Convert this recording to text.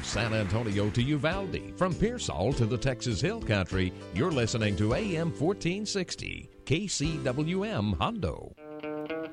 San Antonio to Uvalde, from Pearsall to the Texas Hill Country, you're listening to AM 1460, KCWM Hondo.